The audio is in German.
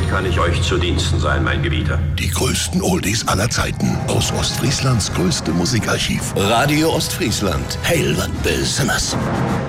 kann ich euch zu Diensten sein, mein Gebieter? Die größten Oldies aller Zeiten aus Ostfrieslands größtem Musikarchiv. Radio Ostfriesland. Heil wat besonders.